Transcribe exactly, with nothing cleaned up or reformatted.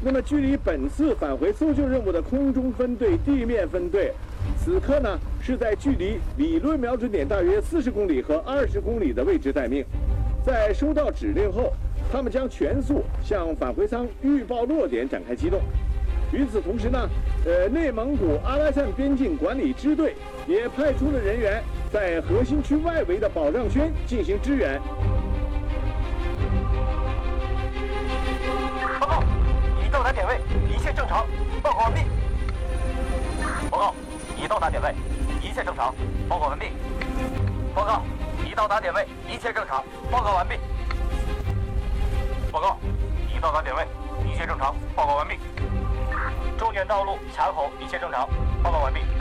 那么，距离本次返回搜救任务的空中分队、地面分队，此刻呢是在距离理论瞄准点大约四十公里和二十公里的位置待命。在收到指令后，他们将全速向返回舱预报落点展开机动。与此同时呢，呃，内蒙古阿拉善边境管理支队也派出了人员在核心区外围的保障圈进行支援。 报告，已到达点位，一切正常，报告完毕。报告，已到达点位，一切正常，报告完毕。报告，已到达点位，一切正常，报告完毕。报告，已到达点位，一切正常，报告完毕。中原道路卡口一切正常，报告完毕。